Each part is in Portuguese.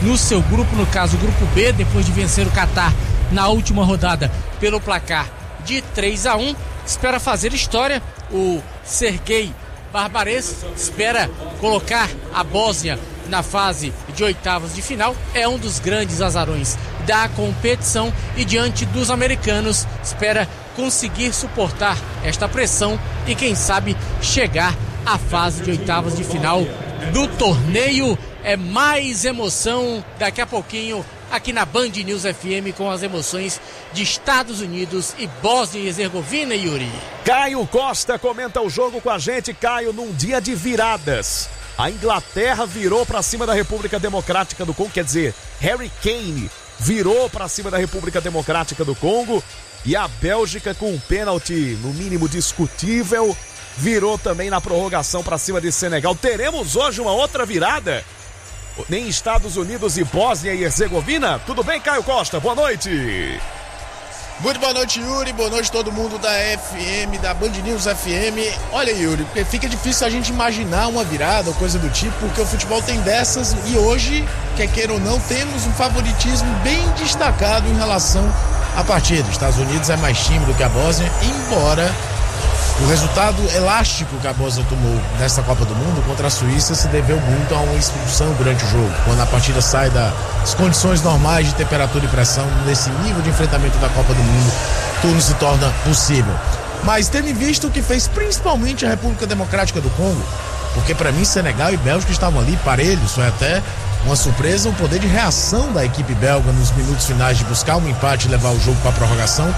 no seu grupo, no caso o grupo B, depois de vencer o Catar na última rodada pelo placar de 3-1, espera fazer história. O Serguei Barbares espera colocar a Bósnia na fase de oitavas de final, é um dos grandes azarões da competição e diante dos americanos espera conseguir suportar esta pressão e quem sabe chegar à fase de oitavas de final do torneio. É mais emoção daqui a pouquinho aqui na Band News FM com as emoções de Estados Unidos e Bósnia e Herzegovina, Yuri. Caio Costa comenta o jogo com a gente. Caio, num dia de viradas, a Inglaterra virou para cima da República Democrática do Congo, quer dizer, Harry Kane virou para cima da República Democrática do Congo e a Bélgica com um pênalti no mínimo discutível virou também na prorrogação para cima de Senegal. Teremos hoje uma outra virada em Estados Unidos e Bósnia e Herzegovina? Tudo bem, Caio Costa? Boa noite. Muito boa noite, Yuri. Boa noite todo mundo da FM, da Band News FM. Olha, Yuri, porque fica difícil a gente imaginar uma virada ou coisa do tipo, porque o futebol tem dessas e hoje, quer queira ou não, temos um favoritismo bem destacado em relação à partida. Os Estados Unidos é mais time do que a Bósnia, embora o resultado elástico que a Bósnia tomou nesta Copa do Mundo contra a Suíça se deveu muito a uma expulsão durante o jogo. Quando a partida sai das condições normais de temperatura e pressão, nesse nível de enfrentamento da Copa do Mundo, tudo se torna possível. Mas tendo em vista o que fez principalmente a República Democrática do Congo, porque para mim Senegal e Bélgica estavam ali parelhos, foi até uma surpresa o poder de reação da equipe belga nos minutos finais de buscar um empate e levar o jogo para a prorrogação.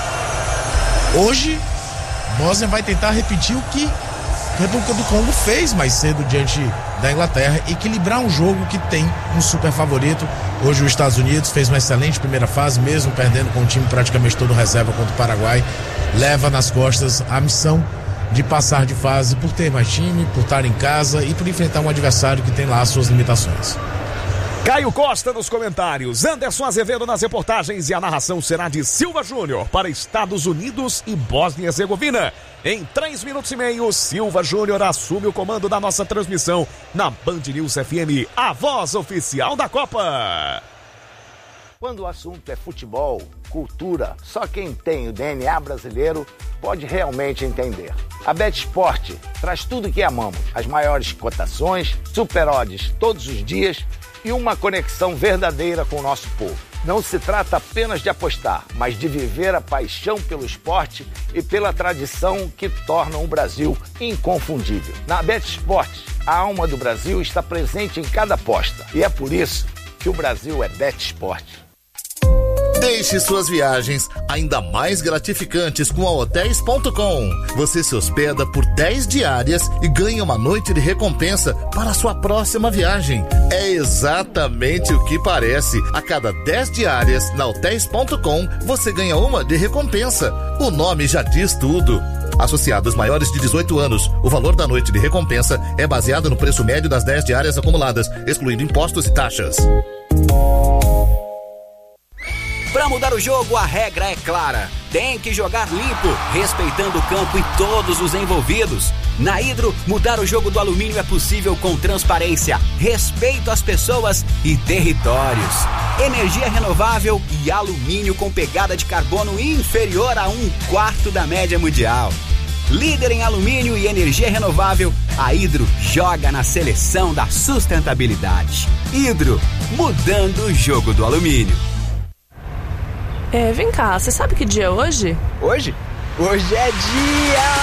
Hoje Bósnia vai tentar repetir o que a República do Congo fez mais cedo diante da Inglaterra, equilibrar um jogo que tem um super favorito. Hoje os Estados Unidos fez uma excelente primeira fase, mesmo perdendo com o time praticamente todo reserva contra o Paraguai, leva nas costas a missão de passar de fase por ter mais time, por estar em casa e por enfrentar um adversário que tem lá as suas limitações. Caio Costa nos comentários, Anderson Azevedo nas reportagens e a narração será de Silva Júnior para Estados Unidos e Bósnia e Herzegovina. Em 3 minutos e meio, Silva Júnior assume o comando da nossa transmissão na Band News FM, a voz oficial da Copa. Quando o assunto é futebol, cultura, só quem tem o DNA brasileiro pode realmente entender. A BetSport traz tudo que amamos, as maiores cotações, super odds todos os dias e uma conexão verdadeira com o nosso povo. Não se trata apenas de apostar, mas de viver a paixão pelo esporte e pela tradição que tornam o Brasil inconfundível. Na BetSport, a alma do Brasil está presente em cada aposta e é por isso que o Brasil é BetSport. Deixe suas viagens ainda mais gratificantes com a Hotels.com. Você se hospeda por 10 diárias e ganha uma noite de recompensa para a sua próxima viagem. É exatamente o que parece. A cada 10 diárias na Hotels.com, você ganha uma de recompensa. O nome já diz tudo. Associados maiores de 18 anos, o valor da noite de recompensa é baseado no preço médio das 10 diárias acumuladas, excluindo impostos e taxas. Para mudar o jogo, a regra é clara. Tem que jogar limpo, respeitando o campo e todos os envolvidos. Na Hidro, mudar o jogo do alumínio é possível com transparência, respeito às pessoas e territórios. Energia renovável e alumínio com pegada de carbono inferior a 1/4 da média mundial. Líder em alumínio e energia renovável, a Hidro joga na seleção da sustentabilidade. Hidro, mudando o jogo do alumínio. Vem cá, você sabe que dia é hoje? Hoje? Hoje é dia